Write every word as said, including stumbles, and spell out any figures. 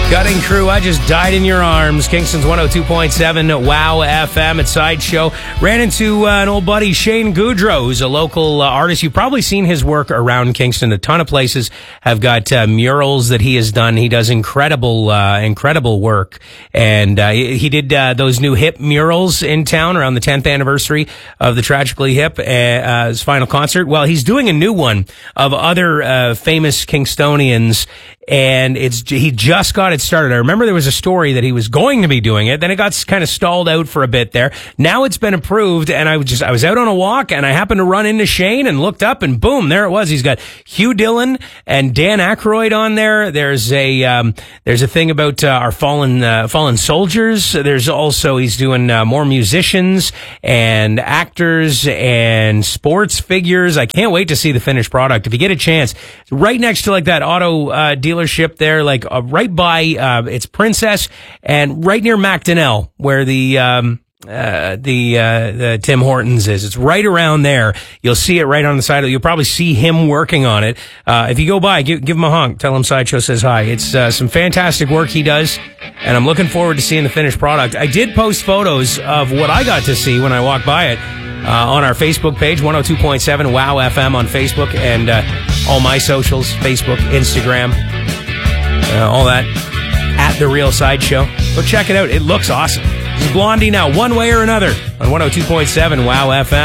Gutting Crew, I Just Died in Your Arms. Kingston's one oh two point seven WOW F M at Sideshow. Ran into uh, an old buddy, Shane Goudreau, who's a local uh, artist. You've probably seen his work around Kingston. A ton of places have got uh, murals that he has done. He does incredible, uh, incredible work. And uh, he did uh, those new Hip murals in town around the tenth anniversary of the Tragically Hip, uh, his final concert. Well, he's doing a new one of other uh, famous Kingstonians. And it's he just got it started. I remember there was a story that he was going to be doing it. Then it got kind of stalled out for a bit there. Now it's been approved, and I was just I was out on a walk, and I happened to run into Shane and looked up, and boom, there it was. He's got Hugh Dillon and Dan Aykroyd on there. There's a um, there's a thing about uh, our fallen uh, fallen soldiers. There's also he's doing uh, more musicians and actors and sports figures. I can't wait to see the finished product. If you get a chance, right next to like that auto uh, dealer. Dealership there, like uh, right by uh, it's Princess and right near Macdonnell, where the um, uh, the uh, the Tim Hortons is. It's right around there. You'll see it right on the side. You'll probably see him working on it. Uh, if you go by, give, give him a honk. Tell him Sideshow says hi. It's uh, some fantastic work he does, and I'm looking forward to seeing the finished product. I did post photos of what I got to see when I walked by it. Uh, on our Facebook page, one oh two point seven WOW F M on Facebook, and uh, all my socials, Facebook, Instagram, uh, all that, at The Real Sideshow. Go check it out. It looks awesome. This is Blondie now, one way or another, on one oh two point seven WOW F M.